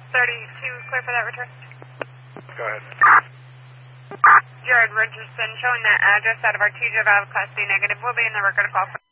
32, clear for that return. Go ahead. Jared Richardson, showing that address out of our Artesia Valve Class B negative. We'll be in the record call for